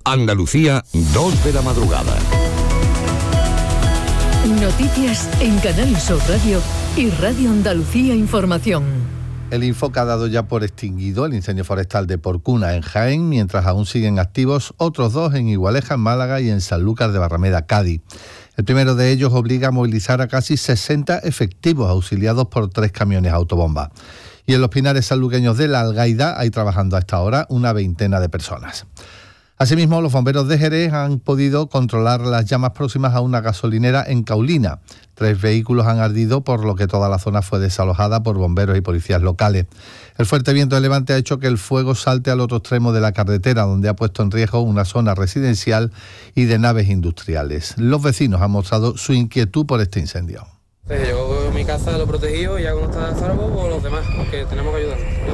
Andalucía, 2 de la madrugada. Noticias en Canal Sur Radio y Radio Andalucía Información. El Infoca ha dado ya por extinguido el incendio forestal de Porcuna en Jaén, mientras aún siguen activos otros 2 en Igualeja, en Málaga, y en Sanlúcar de Barrameda, Cádiz. El primero de ellos obliga a movilizar a casi 60 efectivos auxiliados por 3 camiones autobomba. Y en los pinares sanluqueños de La Algaida hay trabajando a esta hora una veintena de personas. Asimismo, los bomberos de Jerez han podido controlar las llamas próximas a una gasolinera en Caulina. 3 vehículos han ardido, por lo que toda la zona fue desalojada por bomberos y policías locales. El fuerte viento de levante ha hecho que el fuego salte al otro extremo de la carretera, donde ha puesto en riesgo una zona residencial y de naves industriales. Los vecinos han mostrado su inquietud por este incendio. Yo mi casa lo he protegido y ya cuando está a salvo, pues los demás, que tenemos que ayudar.